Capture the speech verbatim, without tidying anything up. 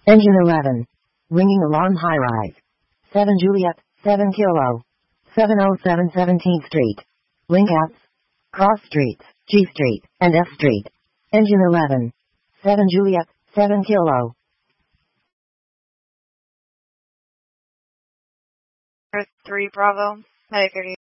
Engine eleven. Ringing alarm high rise. seven Juliet, seven Kilo. seven oh seven seventeenth Street. Link outs. Cross Streets, G Street, and F Street. Engine eleven. seven Juliet, seven Kilo. three Bravo, Medic